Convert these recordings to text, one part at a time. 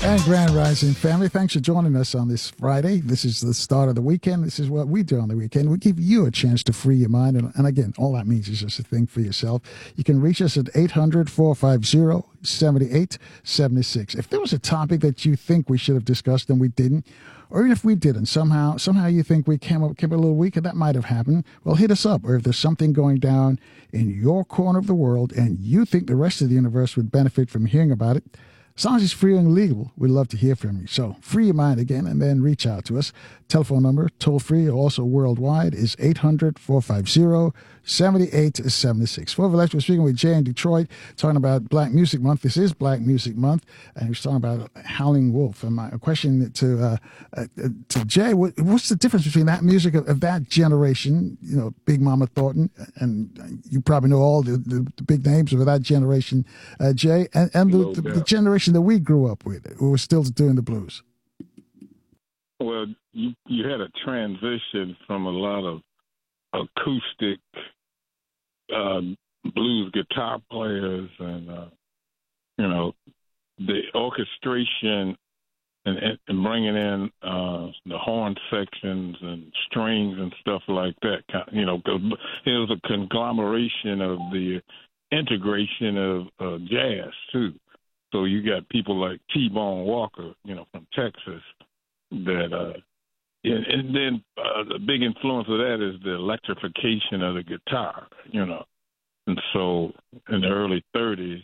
And Grand Rising family, thanks for joining us on this Friday. This is the start of the weekend. This is what we do on the weekend. We give you a chance to free your mind. And again, all that means is just to think for yourself. You can reach us at 800-450-7876. If there was a topic that you think we should have discussed and we didn't, or even if we didn't, somehow you think we came a little weaker, that might have happened, well, hit us up. Or if there's something going down in your corner of the world and you think the rest of the universe would benefit from hearing about it, as long as it's free and legal, we'd love to hear from you. So free your mind again and then reach out to us. Telephone number, toll free, also worldwide, is 800-450-7876. For we're speaking with Jay in Detroit, talking about Black Music Month. This is Black Music Month, and we're talking about Howling Wolf. And my question to Jay, what's the difference between that music of that generation, you know, Big Mama Thornton, and you probably know all the big names of that generation, Jay, and the generation that we grew up with, who was still doing the blues? Well, you had a transition from a lot of acoustic blues guitar players and, the orchestration and bringing in the horn sections and strings and stuff like that. It was a conglomeration of the integration of jazz, too. So you got people like T-Bone Walker, from Texas, that and then the big influence of that is the electrification of the guitar, And so in the early 30s,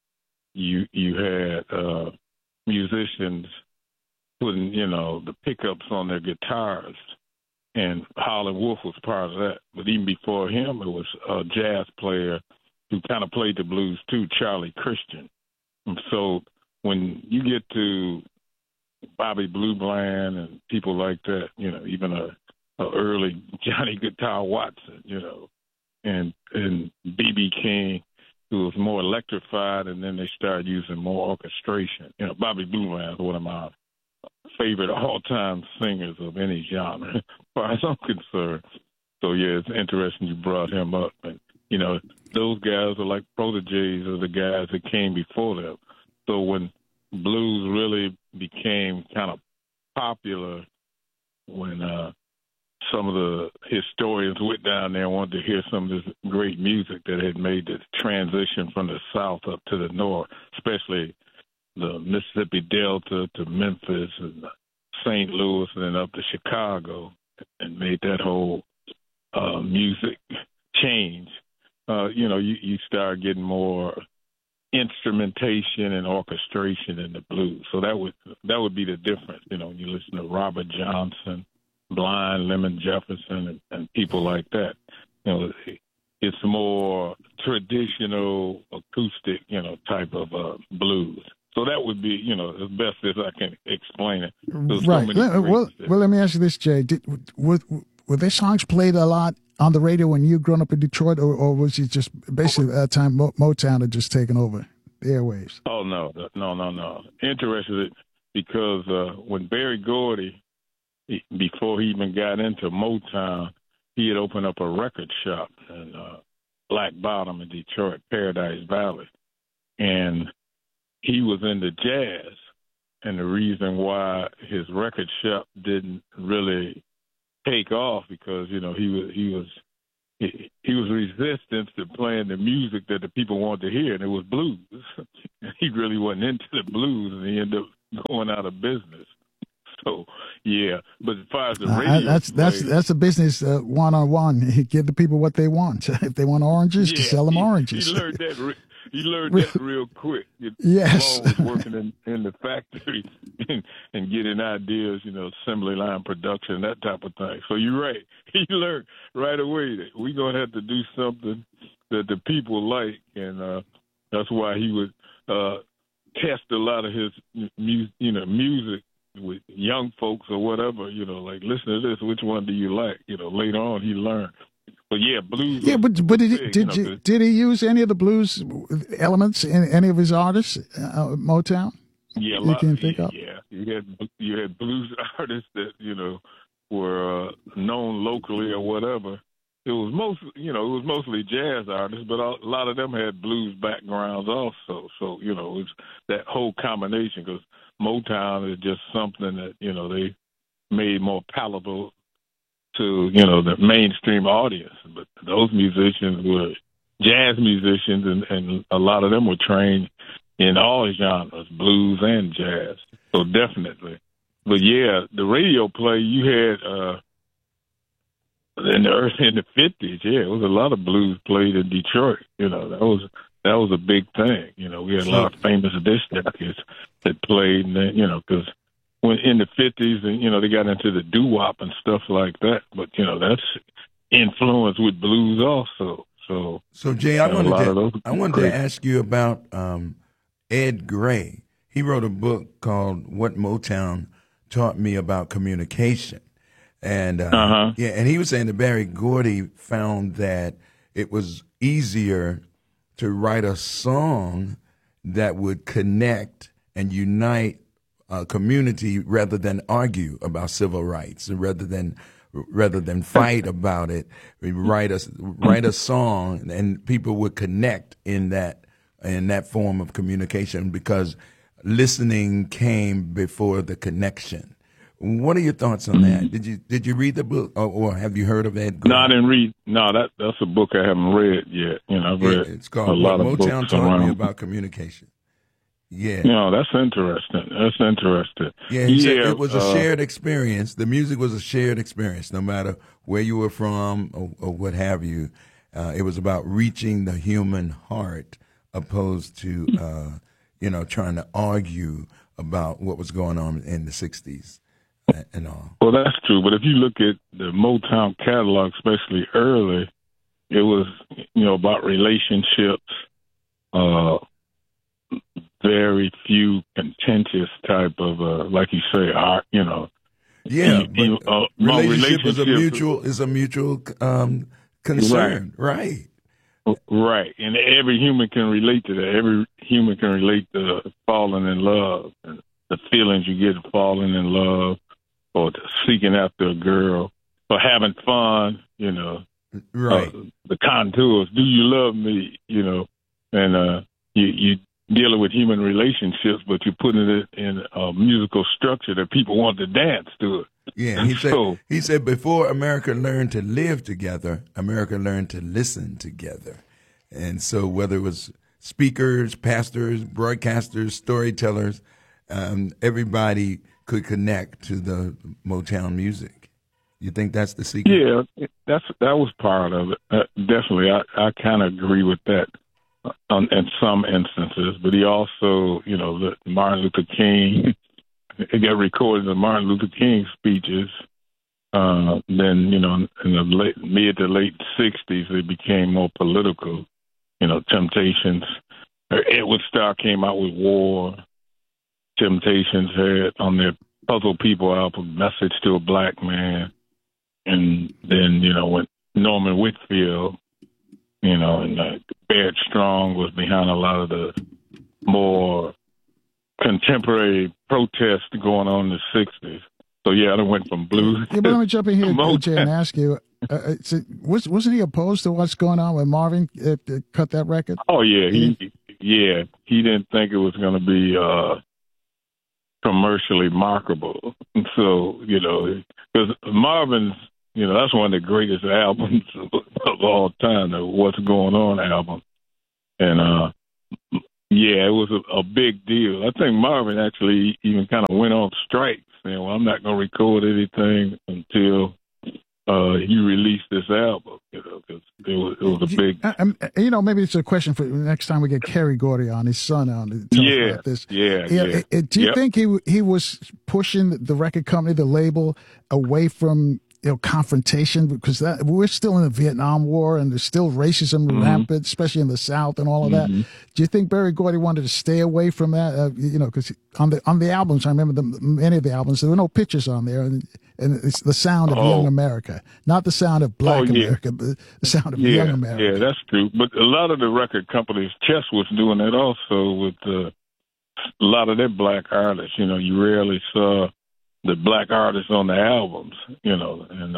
you had musicians putting, the pickups on their guitars, and Howlin' Wolf was part of that. But even before him, it was a jazz player who kind of played the blues too, Charlie Christian. And so when you get to Bobby Blue Bland and people like that, even a early Johnny Guitar Watson, and B.B. King, who was more electrified, and then they started using more orchestration. Bobby Blue Bland is one of my favorite all-time singers of any genre, as far as I'm concerned. So, yeah, it's interesting you brought him up. And, those guys are like proteges of the guys that came before them. So when blues really became kind of popular, when some of the historians went down there and wanted to hear some of this great music that had made the transition from the South up to the North, especially the Mississippi Delta to Memphis and St. Louis and then up to Chicago, and made that whole music change. You start getting more instrumentation and orchestration in the blues. So that would be the difference. When you listen to Robert Johnson, Blind Lemon Jefferson, and people like that. It's more traditional acoustic, type of blues. So that would be, as best as I can explain it. Right. Well, let me ask you this, Jay. Were their songs played a lot on the radio when you growing up in Detroit, or was it just basically at that time Motown had just taken over the airwaves? Oh, no. Interested because when Berry Gordy, before he even got into Motown, he had opened up a record shop in Black Bottom in Detroit, Paradise Valley. And he was into jazz. And the reason why his record shop didn't really take off because, he was resistant to playing the music that the people wanted to hear, and it was blues. He really wasn't into the blues, and he ended up going out of business. So, yeah. But as far as the radio that's a business one-on-one. Give the people what they want. If they want oranges, to sell them oranges. He learned that. He learned that real quick. Yes. Was working in the factory and getting ideas, assembly line production, that type of thing. So you're right. He learned right away that we're going to have to do something that the people like, and that's why he would test a lot of his music with young folks or whatever, like, listen to this, which one do you like? Later on he learned. But yeah, blues. Yeah, but did he use any of the blues elements in any of his artists, Motown? Yeah, you can think of. Yeah, you had blues artists that were known locally or whatever it was mostly jazz artists, but a lot of them had blues backgrounds also. So it's that whole combination, because Motown is just something that they made more palatable to the mainstream audience. But those musicians were jazz musicians, and a lot of them were trained in all genres, blues and jazz. So definitely. But yeah, the radio play you had in the 50s, yeah, it was a lot of blues played in Detroit. That was a big thing. We had a lot of famous disc jockeys that played, and because when in the 50s, and they got into the doo-wop and stuff like that. But that's influenced with blues also. So Jay, I wanted to ask you about Ed Gray. He wrote a book called "What Motown Taught Me About Communication." And and he was saying that Berry Gordy found that it was easier to write a song that would connect and unite a community rather than argue about civil rights, and rather than fight about it. Write a song, and people would connect in that form of communication, because listening came before the connection. What are your thoughts on that? Did you read the book, or have you heard of Ed Gray? No, I didn't read. No, that's a book I haven't read yet. I've read it's called a lot of Motown books Taught Me around. About Communication. Yeah. That's interesting. Yeah, he said it was a shared experience. The music was a shared experience, no matter where you were from or what have you. It was about reaching the human heart, opposed to trying to argue about what was going on in the 60s. And all. Well, that's true. But if you look at the Motown catalog, especially early, it was, about relationships, very few contentious type of, like you say, art, Yeah, but relationship is a mutual concern, right? Right. And every human can relate to that. Every human can relate to falling in love, and the feelings you get falling in love, or seeking after a girl, or having fun, right? The contours. Do you love me? And you dealing with human relationships, but you're putting it in a musical structure that people want to dance to it. Yeah, he said before America learned to live together, America learned to listen together. And so whether it was speakers, pastors, broadcasters, storytellers, everybody could connect to the Motown music. You think that's the secret? Yeah, that was part of it. Definitely, I kind of agree with that in some instances. But he also, Martin Luther King, it got recorded in Martin Luther King speeches. Then, in the mid to late 60s, it became more political. Temptations. Edward Starr came out with War. Temptations had on their Puzzle People album, Message to a Black Man. And then, when Norman Whitfield, and Barrett Strong was behind a lot of the more contemporary protests going on in the 60s. So, yeah, I went from blues. Yeah, but let me jump in here, Jay, and ask you, wasn't he opposed to what's going on when Marvin cut that record? Oh, yeah. He didn't think it was going to be commercially marketable. So, because Marvin's, that's one of the greatest albums of all time, the What's Going On album. And, it was a big deal. I think Marvin actually even kind of went on strike, saying, well, I'm not going to record anything until you release this album, because it was a big... maybe it's a question for next time we get Kerry Gordy on, his son, on to tell us about this. Yeah. Do you think he was pushing the record company, the label, away from confrontation, because we're still in the Vietnam War and there's still racism rampant, especially in the South and all of that? Do you think Berry Gordy wanted to stay away from that? Because on the albums, I remember many of the albums, there were no pictures on there, and it's the sound of Young America, not the sound of Black America, but the sound of Young America. Yeah, that's true. But a lot of the record companies, Chess was doing that also with a lot of their black artists. You rarely saw the black artists on the albums, and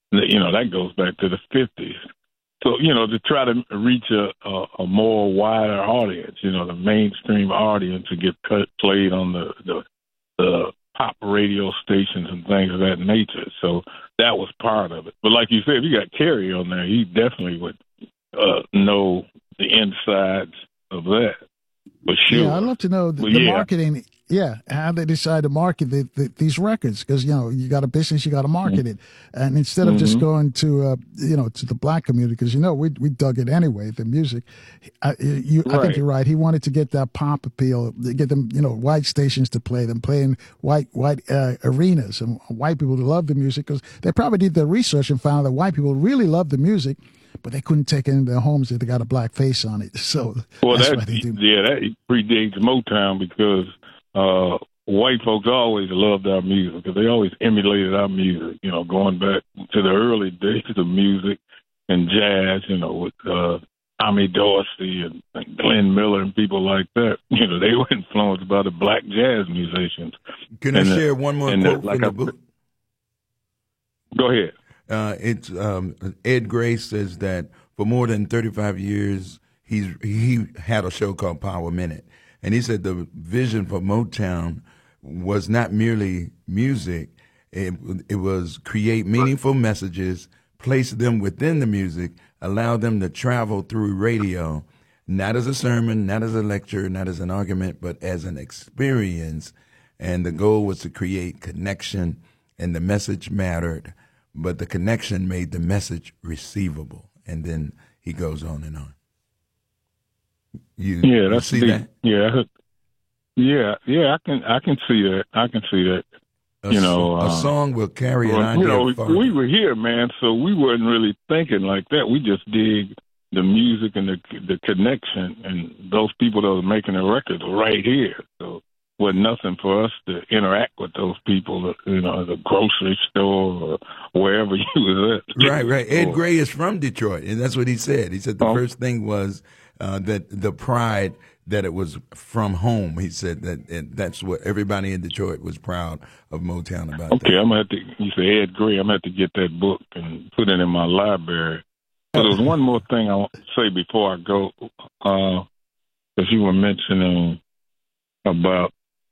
that goes back to the 50s. So, to try to reach a more wider audience, the mainstream audience, to get played on the pop radio stations and things of that nature. So that was part of it. But like you said, if you got Kerry on there, he definitely would know the insides of that. For sure. Yeah, I'd love to know the marketing. Yeah, how they decide to market these records, because you got a business, you got to market it, and instead of just going to to the black community, because we dug it anyway, the music. I think you're right. He wanted to get that pop appeal, get them white stations to play them, playing white arenas, and white people to love the music, because they probably did their research and found that white people really love the music, but they couldn't take it into their homes if they got a black face on it. So that's why they do. Yeah, that predates Motown, because white folks always loved our music, because they always emulated our music, going back to the early days of music and jazz, with Tommy Dorsey and Glenn Miller and people like that. They were influenced by the black jazz musicians. Can I share one more quote from the book? Go ahead. It's Ed Gray says that for more than 35 years, he had a show called Power Minute. And he said the vision for Motown was not merely music. It was create meaningful messages, place them within the music, allow them to travel through radio, not as a sermon, not as a lecture, not as an argument, but as an experience. And the goal was to create connection, and the message mattered, but the connection made the message receivable. And then he goes on and on. That's see deep. That? Yeah. I can see that. A song will carry an idea far. We were here, man, so we weren't really thinking like that. We just dig the music and the connection, and those people that were making the records were right here. So it wasn't nothing for us to interact with those people, at the grocery store or wherever you was at. Right. Ed Gray is from Detroit, and that's what he said. He said the first thing was that the pride that it was from home. He said that's what everybody in Detroit was proud of Motown about. Okay, I'm gonna have to. You say Ed Gray. I'm gonna have to get that book and put it in my library. But there's one more thing I want to say before I go, because you were mentioning about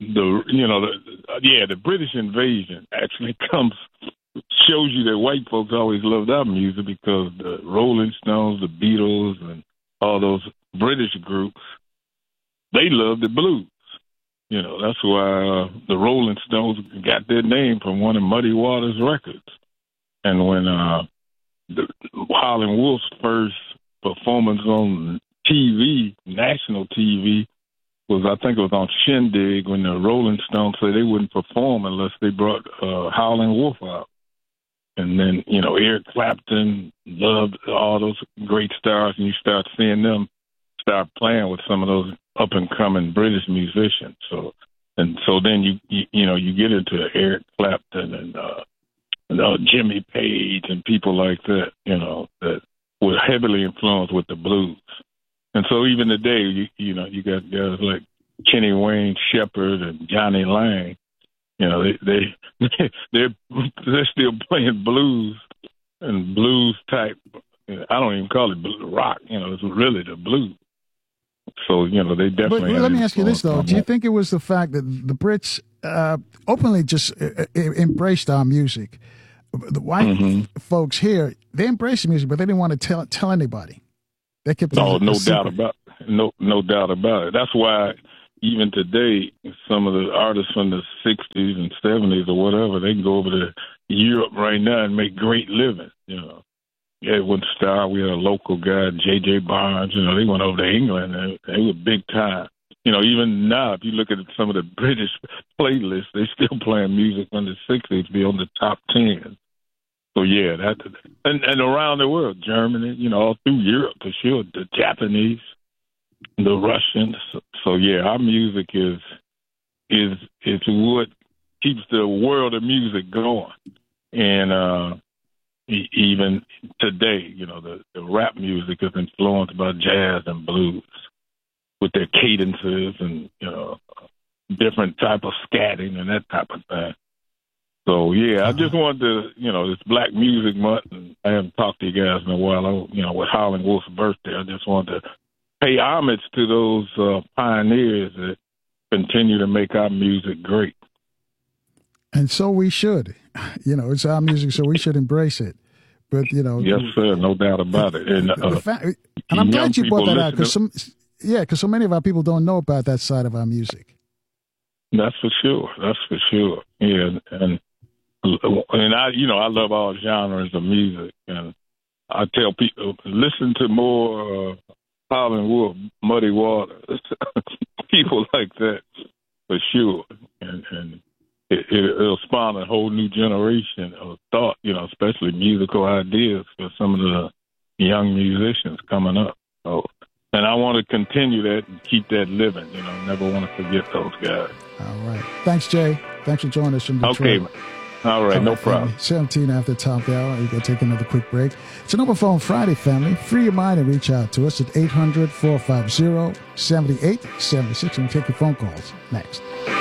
the British invasion actually shows you that white folks always loved our music, because the Rolling Stones, the Beatles, and all those British groups, they loved the blues. That's why the Rolling Stones got their name from one of Muddy Waters' records. And when the Howlin' Wolf's first performance on TV, national TV, I think it was on Shindig, when the Rolling Stones said they wouldn't perform unless they brought Howlin' Wolf out. And then, Eric Clapton loved all those great stars, and you start seeing them start playing with some of those up-and-coming British musicians. So then you get into Eric Clapton and Jimmy Page and people like that, that were heavily influenced with the blues. And so even today, you got guys like Kenny Wayne Shepherd and Johnny Lang. They're still playing blues and blues type. I don't even call it rock. It's really the blues. So they definitely. But let me ask you this though: do you think it was the fact that the Brits openly just embraced our music? The white folks here, they embraced the music, but they didn't want to tell anybody. They kept no doubt about it. That's why even today, some of the artists from the 60s and 70s or whatever, they can go over to Europe right now and make great living. Edwin Starr, we had a local guy, J.J. Barnes. They went over to England and they were big time. Even now, if you look at some of the British playlists, they still playing music from the 60s, be on the top 10. So, yeah, and around the world, Germany, all through Europe, for sure, the Japanese, the Russians. So, yeah, our music is what keeps the world of music going. And even today, the rap music is influenced by jazz and blues with their cadences and, different type of scatting and that type of thing. So, yeah, I just wanted to, it's Black Music Month, and I haven't talked to you guys in a while. With Howlin' Wolf's birthday, I just wanted to pay homage to those pioneers that continue to make our music great. And so we should. It's our music, so we should embrace it. But, Yes, sir, no doubt about it. And I'm glad you brought that out, because so many of our people don't know about that side of our music. That's for sure. Yeah, and I love all genres of music, and I tell people listen to more Howlin' Wolf, Muddy Waters, people like that, for sure, and it'll spawn a whole new generation of thought, especially musical ideas for some of the young musicians coming up. So, and I want to continue that and keep that living. Never want to forget those guys. All right. Thanks, Jay. Thanks for joining us from Detroit. Okay. All right, no problem. 17 after top hour. We're going to take another quick break. It's an Open Phone Friday, family. Free your mind and reach out to us at 800-450-7876 and take your phone calls next.